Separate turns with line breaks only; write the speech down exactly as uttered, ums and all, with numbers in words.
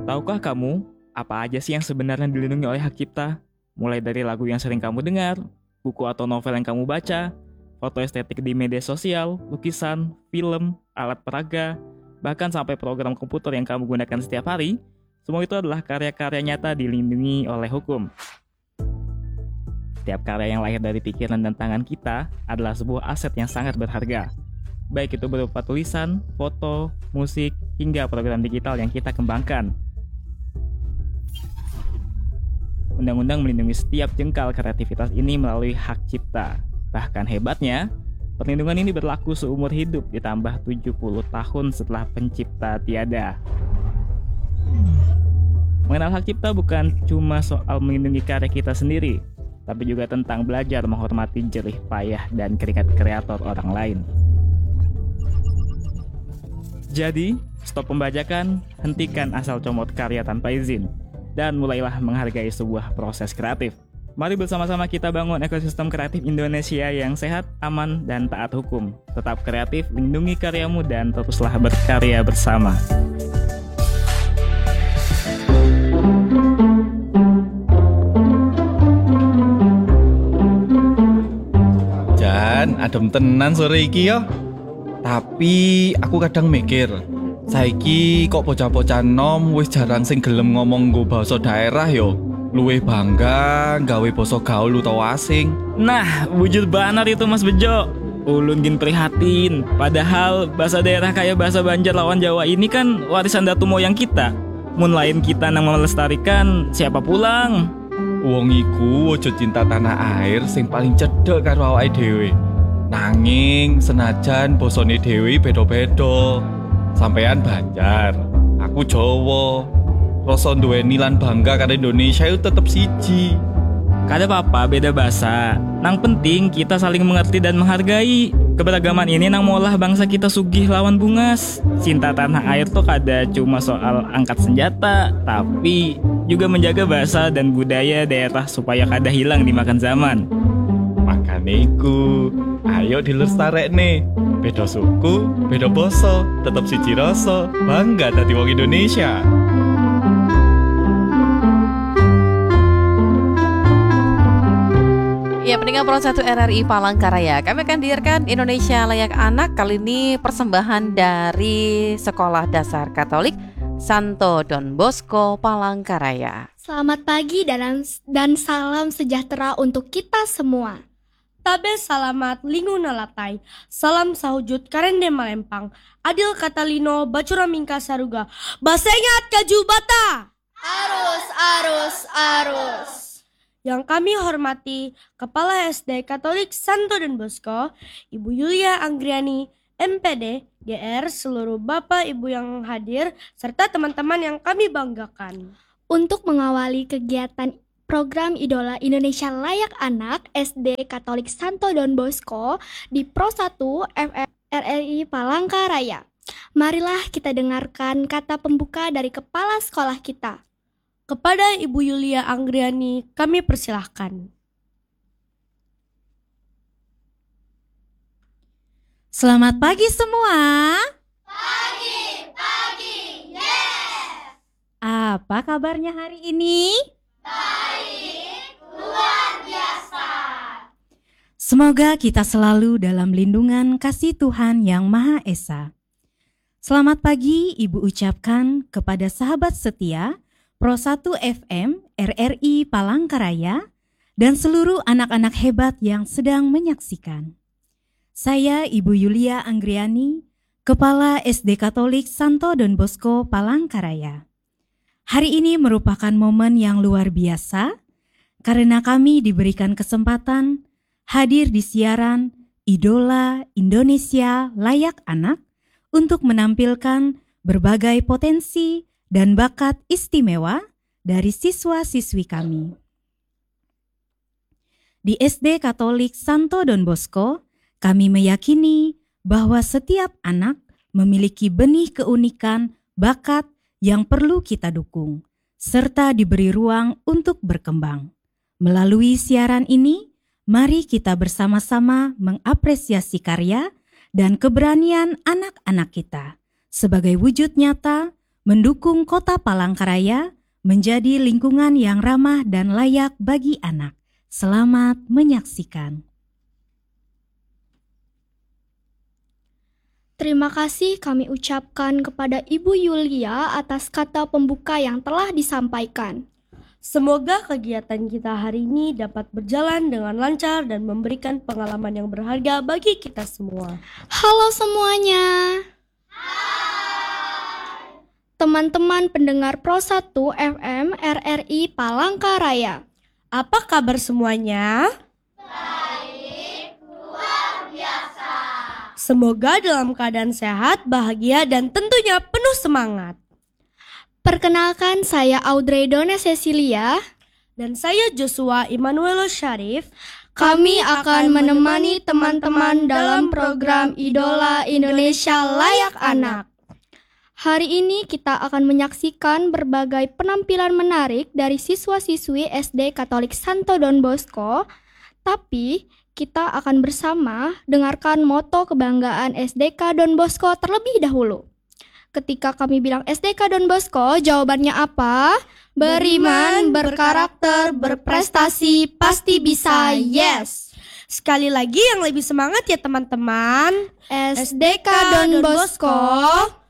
Tahukah kamu, apa aja sih yang sebenarnya dilindungi oleh hak cipta? Mulai dari lagu yang sering kamu dengar, buku atau novel yang kamu baca, foto estetik di media sosial, lukisan, film, alat peraga, bahkan sampai program komputer yang kamu gunakan setiap hari, semua itu adalah karya-karya nyata dilindungi oleh hukum. Setiap karya yang lahir dari pikiran dan tangan kita adalah sebuah aset yang sangat berharga. Baik itu berupa tulisan, foto, musik, hingga program digital yang kita kembangkan. Undang-undang melindungi setiap jengkal kreativitas ini melalui hak cipta. Bahkan hebatnya, perlindungan ini berlaku seumur hidup ditambah tujuh puluh tahun setelah pencipta tiada. Mengenal hak cipta bukan cuma soal melindungi karya kita sendiri, tapi juga tentang belajar menghormati jerih payah dan keringat kreator orang lain. Jadi, stop pembajakan, hentikan asal comot karya tanpa izin, dan mulailah menghargai sebuah proses kreatif. Mari bersama-sama kita bangun ekosistem kreatif Indonesia yang sehat, aman, dan taat hukum. Tetap kreatif, lindungi karyamu, dan teruslah berkarya bersama.
Jan, adem tenan sore iki ya. Tapi aku kadang mikir, saiki kok bocah-bocah nom wis jarang sing gelem ngomong nggo basa daerah yo. Luwih bangga gawe basa gaul utawa asing.
Nah, wujud banar itu Mas Bejo. Ulun gin prihatin. Padahal bahasa daerah kayak bahasa Banjar lawan Jawa ini kan warisan datu moyang kita. Mun lain kita nang melestarikan, siapa pulang?
Wong iku wujud cinta tanah air sing paling cedhek karo awake dhewe. Nanging senajan bosone dhewe beda-beda. Sampean Banjar, aku Jawa. Rasa duweni lan bangga karo Indonesia itu tetep siji.
Kada apa-apa beda bahasa. Nang penting kita saling mengerti dan menghargai. Keberagaman ini nang molah bangsa kita sugih lawan bungas. Cinta tanah air tuh kada cuma soal angkat senjata, tapi juga menjaga bahasa dan budaya daerah supaya kada hilang dimakan zaman.
Makane iku, ayo dilestarekne. Beda suku, beda basa, tetep siji rasa. Bangga dadi wong Indonesia.
Ya, pendengar Pro satu R R I Palangkaraya, kami akan hadirkan Indonesia Layak Anak. Kali ini persembahan dari Sekolah Dasar Katolik Santo Don Bosco Palangkaraya.
Selamat pagi dan, dan salam sejahtera untuk kita semua.
Tabe salamat lingu nalatai, salam sahujud karende malempang, adil katalino bacura mingka saruga, basengat kaju bata.
Arus, arus, arus.
Yang kami hormati Kepala S D Katolik Santo Don Bosco, Ibu Yulia Anggriani, M P D, G R, seluruh Bapak Ibu yang hadir, serta teman-teman yang kami banggakan.
Untuk mengawali kegiatan program Idola Indonesia Layak Anak S D Katolik Santo Don Bosco di Pro satu F M R R I Palangkaraya, marilah kita dengarkan kata pembuka dari kepala sekolah kita.
Kepada Ibu Yulia Anggriani, kami persilahkan.
Selamat pagi semua.
Pagi, pagi, yes.
Apa kabarnya hari ini?
Baik, luar biasa.
Semoga kita selalu dalam lindungan kasih Tuhan Yang Maha Esa. Selamat pagi Ibu ucapkan kepada sahabat setia Pro satu F M R R I Palangkaraya dan seluruh anak-anak hebat yang sedang menyaksikan. Saya Ibu Yulia Anggriani, Kepala S D Katolik Santo Don Bosco Palangkaraya. Hari ini merupakan momen yang luar biasa karena kami diberikan kesempatan hadir di siaran Idola Indonesia Layak Anak untuk menampilkan berbagai potensi dan bakat istimewa dari siswa-siswi kami. Di S D Katolik Santo Don Bosco, kami meyakini bahwa setiap anak memiliki benih keunikan, bakat yang perlu kita dukung, serta diberi ruang untuk berkembang. Melalui siaran ini, mari kita bersama-sama mengapresiasi karya dan keberanian anak-anak kita sebagai wujud nyata mendukung Kota Palangkaraya menjadi lingkungan yang ramah dan layak bagi anak. Selamat menyaksikan.
Terima kasih kami ucapkan kepada Ibu Yulia atas kata pembuka yang telah disampaikan.
Semoga kegiatan kita hari ini dapat berjalan dengan lancar dan memberikan pengalaman yang berharga bagi kita semua.
Halo semuanya. Teman-teman pendengar Pro satu F M R R I Palangkaraya.
Apa kabar semuanya?
Baik, luar biasa.
Semoga dalam keadaan sehat, bahagia, dan tentunya penuh semangat.
Perkenalkan, saya Audrey Dona Cecilia.
Dan saya Joshua Immanuel Syarif.
Kami akan menemani teman-teman dalam program Idola Indonesia Layak Anak. Hari ini kita akan menyaksikan berbagai penampilan menarik dari siswa-siswi S D Katolik Santo Don Bosco. Tapi kita akan bersama dengarkan moto kebanggaan S D K Don Bosco terlebih dahulu. Ketika kami bilang S D K Don Bosco, jawabannya apa? Beriman, berkarakter, berprestasi, pasti bisa, yes!
Sekali lagi yang lebih semangat ya teman-teman.
S D K Don Bosco